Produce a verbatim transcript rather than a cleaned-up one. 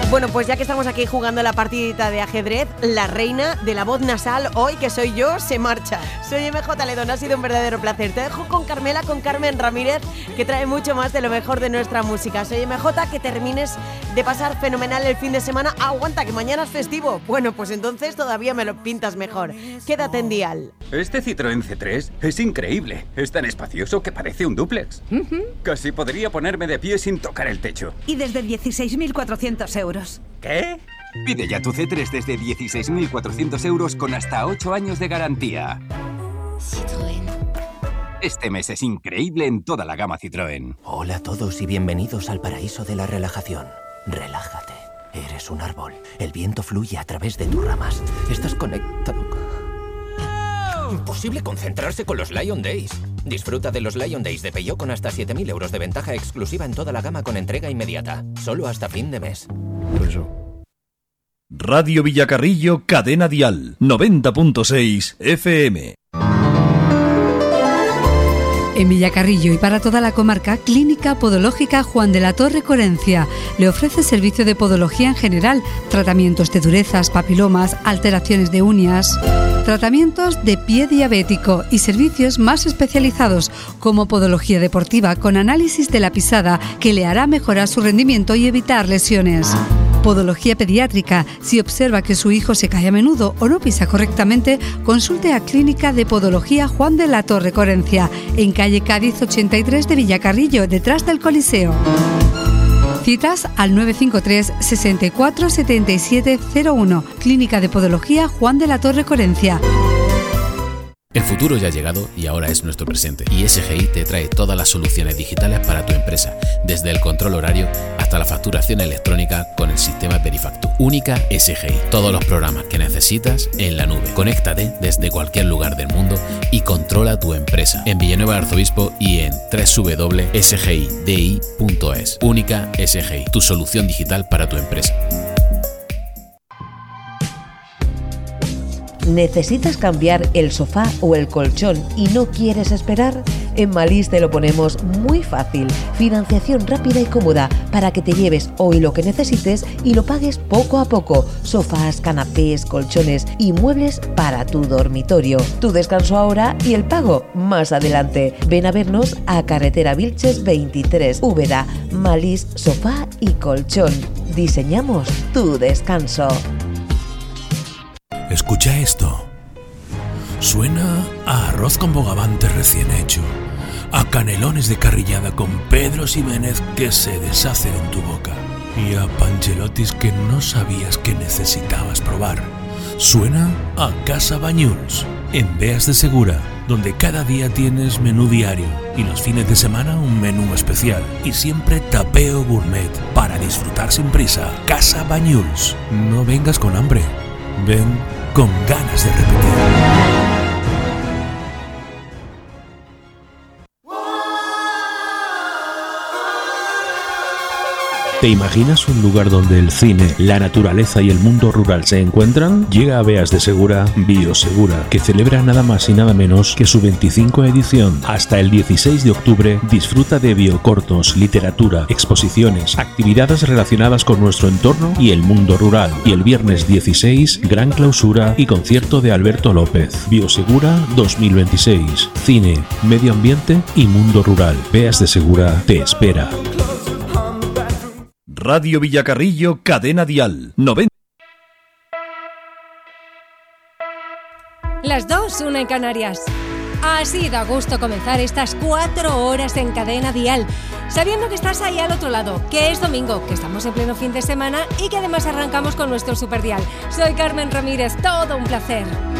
Bueno, pues ya que estamos aquí jugando la partidita de ajedrez, la reina de la voz nasal hoy, que soy yo, se marcha. Soy M J Ledón, ha sido un verdadero placer. Te dejo con Carmela, con Carmen Ramírez, que trae mucho más de lo mejor de nuestra música. Soy M J, que termines de pasar fenomenal el fin de semana. Ah, aguanta, que mañana es festivo. Bueno, pues entonces todavía me lo pintas mejor. Quédate en Dial. Este Citroën C tres es increíble. Es tan espacioso que parece un dúplex. Uh-huh. Casi podría ponerme de pie sin tocar el techo. Y desde dieciséis mil cuatrocientos euros. ¿Qué? Pide ya tu C tres desde dieciséis mil cuatrocientos euros con hasta ocho años de garantía. Citroën. Este mes es increíble en toda la gama Citroën. Hola a todos y bienvenidos al paraíso de la relajación. Relájate. Eres un árbol. El viento fluye a través de tus ramas. Estás conectado. Imposible concentrarse con los Lion Days. Disfruta de los Lion Days de Peugeot con hasta siete mil euros de ventaja exclusiva en toda la gama con entrega inmediata. Solo hasta fin de mes. Radio Villacarrillo, Cadena Dial, noventa punto seis F M. En Villacarrillo y para toda la comarca, Clínica Podológica Juan de la Torre Corencia. Le ofrece servicio de podología en general, tratamientos de durezas, papilomas, alteraciones de uñas, tratamientos de pie diabético y servicios más especializados como podología deportiva con análisis de la pisada que le hará mejorar su rendimiento y evitar lesiones. Podología pediátrica. Si observa que su hijo se cae a menudo o no pisa correctamente, consulte a Clínica de Podología Juan de la Torre Corencia, en calle Cádiz ochenta y tres de Villacarrillo, detrás del Coliseo. Citas al nueve cinco tres, sesenta y cuatro, setenta y siete cero uno. Clínica de Podología Juan de la Torre Corencia. El futuro ya ha llegado y ahora es nuestro presente. Y S G I te trae todas las soluciones digitales para tu empresa, desde el control horario hasta la facturación electrónica con el sistema Verifactu. Única S G I. Todos los programas que necesitas en la nube. Conéctate desde cualquier lugar del mundo y controla tu empresa. En Villanueva de Arzobispo y en doble u doble u doble u punto s g i d i punto es. Única S G I. Tu solución digital para tu empresa. ¿Necesitas cambiar el sofá o el colchón y no quieres esperar? En Malís te lo ponemos muy fácil. Financiación rápida y cómoda para que te lleves hoy lo que necesites y lo pagues poco a poco. Sofás, canapés, colchones y muebles para tu dormitorio. Tu descanso ahora y el pago más adelante. Ven a vernos a Carretera Vilches veintitrés, Úbeda. Malís Sofá y Colchón. Diseñamos tu descanso. Escucha esto. Suena a arroz con bogavante recién hecho, a canelones de carrillada con Pedro Ximénez que se deshacen en tu boca y a panchelotis que no sabías que necesitabas probar. Suena a Casa Bañuls, en Beas de Segura, donde cada día tienes menú diario y los fines de semana un menú especial y siempre tapeo gourmet para disfrutar sin prisa. Casa Bañuls. No vengas con hambre, ven con ganas de repetir. ¿Te imaginas un lugar donde el cine, la naturaleza y el mundo rural se encuentran? Llega a Beas de Segura Biosegura, que celebra nada más y nada menos que su veinticinco edición. Hasta el dieciséis de octubre disfruta de biocortos, literatura, exposiciones, actividades relacionadas con nuestro entorno y el mundo rural. Y el viernes dieciséis, gran clausura y concierto de Alberto López. Biosegura dos mil veintiséis. Cine, medio ambiente y mundo rural. Beas de Segura te espera. Radio Villacarrillo, Cadena Dial, noventa. Las dos, una en Canarias. Así da gusto comenzar estas cuatro horas en Cadena Dial, sabiendo que estás ahí al otro lado, que es domingo, que estamos en pleno fin de semana y que además arrancamos con nuestro Superdial. Soy Carmen Ramírez, todo un placer.